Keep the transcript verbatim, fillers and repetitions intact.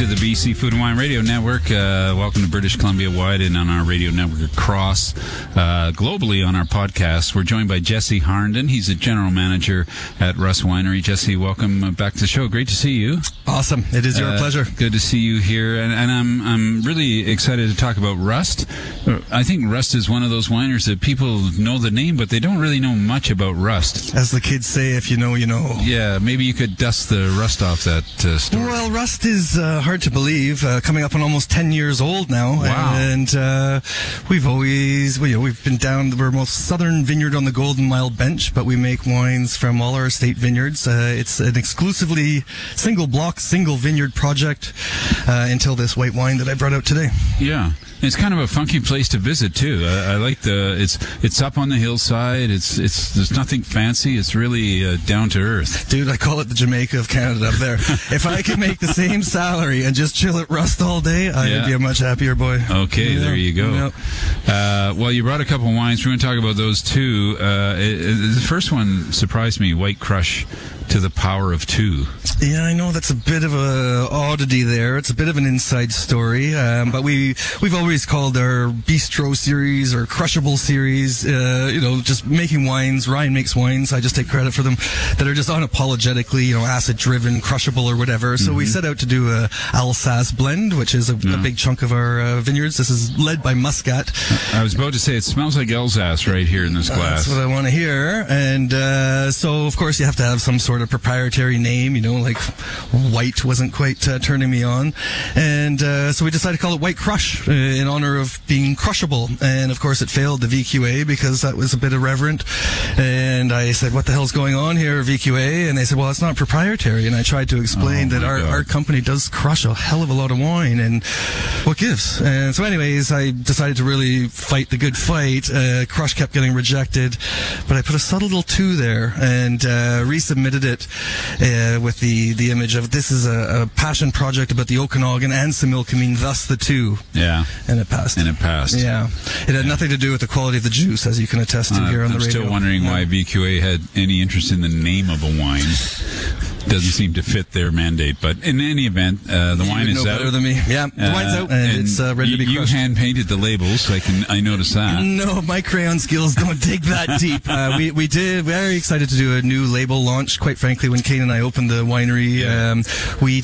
to the B C Food and Wine Radio Network. Uh, welcome to British Columbia wide and on our radio network across uh, globally on our podcast. We're joined by Jesse Harnden. He's a general manager at Rust Winery. Jesse, welcome back to the show. Great to see you. Awesome. It is your uh, pleasure. Good to see you here. And, and I'm I'm really excited to talk about Rust. I think Rust is one of those wineries that people know the name, but they don't really know much about Rust. As the kids say, if you know, you know. Yeah, maybe you could dust the rust off that uh, story. Well, Rust is uh, hard to believe, uh, coming up on almost ten years old now. Wow. And uh, we've always, well, you know, we've been down, we're most southern vineyard on the Golden Mile Bench, but we make wines from all our estate vineyards. Uh, it's an exclusively single block, single vineyard project uh, until this white wine that I brought out today. Yeah. It's kind of a funky place to visit too. I, I like the it's it's up on the hillside. It's it's there's nothing fancy. It's really uh, down to earth. Dude, I call it the Jamaica of Canada up there. If I could make the same salary and just chill at Rust all day, I yeah. would be a much happier boy. Okay, yeah. there you go. Yeah. Uh, well, you brought a couple of wines. We're going to talk about those too. Uh, it, it, the first one surprised me. White Crush to the Power of Two. Yeah, I know that's a bit of a oddity there. It's a bit of an inside story, um, but we we've always called our Bistro series or Crushable series, uh, you know, just making wines. Ryan makes wines. I just take credit for them that are just unapologetically, you know, acid-driven, crushable or whatever. So mm-hmm. we set out to do a Alsace blend, which is a, yeah. a big chunk of our uh, vineyards. This is led by Muscat. I was about to say it smells like Alsace right here in this glass. That's what I want to hear. And uh, so, of course, you have to have some sort of proprietary name, you know, like White wasn't quite uh, turning me on. And uh, so we decided to call it White Crush uh, in honor of being crushable. And of course it failed the V Q A because that was a bit irreverent. And I said, what the hell's going on here, V Q A? And they said, well, it's not proprietary. And I tried to explain oh that our, our company does crush a hell of a lot of wine, and what gives? And so anyways, I decided to really fight the good fight. Uh, Crush kept getting rejected, but I put a subtle little two there and uh, resubmitted it uh, with the, the image of this is a, a passion project about the Okanagan and Similkameen, thus the two. Yeah. And it passed. And it passed. Yeah. It had nothing to do with the quality of the juice, as you can attest to uh, here on I'm the radio. I'm still wondering yeah. why V Q A had any interest in the name of a wine. Doesn't seem to fit their mandate, but in any event, uh, the you wine is know out. better than me. Yeah, the uh, wine's out and, and it's uh, ready you, to be crushed. You hand painted the labels, I can I noticed that. No, my crayon skills don't dig that deep. Uh, we we did very excited to do a new label launch. Quite frankly, when Kane and I opened the winery, yeah. um, we